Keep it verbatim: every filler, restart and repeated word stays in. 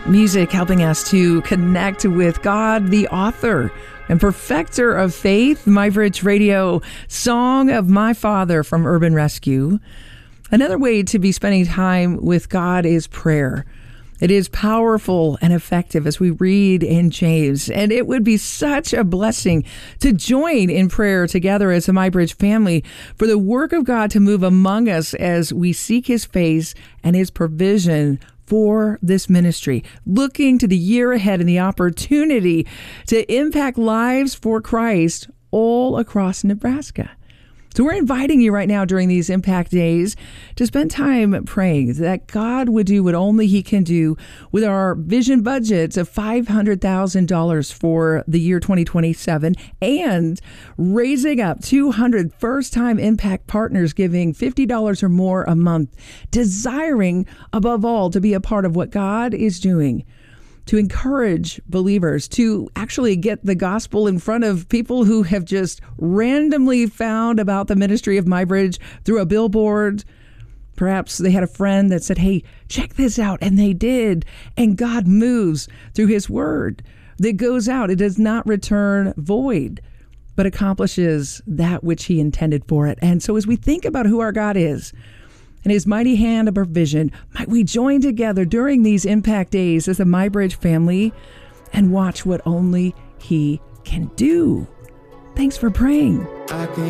Music helping us to connect with God, the author and perfecter of faith. MyBridge Radio, Song of My Father from Urban Rescue. Another way to be spending time with God is prayer. It is powerful and effective, as we read in James, and it would be such a blessing to join in prayer together as a MyBridge family for the work of God to move among us as we seek His face and His provision for this ministry, looking to the year ahead and the opportunity to impact lives for Christ all across Nebraska. So we're inviting you right now during these Impact Days to spend time praying that God would do what only He can do with our vision budget of five hundred thousand dollars for the year twenty twenty-seven and raising up two hundred first-time Impact partners giving fifty dollars or more a month, desiring above all to be a part of what God is doing to encourage believers to actually get the gospel in front of people who have just randomly found about the ministry of MyBridge through a billboard. Perhaps they had a friend that said, hey, check this out. And they did. And God moves through His word that goes out. It does not return void, but accomplishes that which He intended for it. And so as we think about who our God is, and His mighty hand of provision, might we join together during these Impact Days as a MyBridge family and watch what only He can do. Thanks for praying.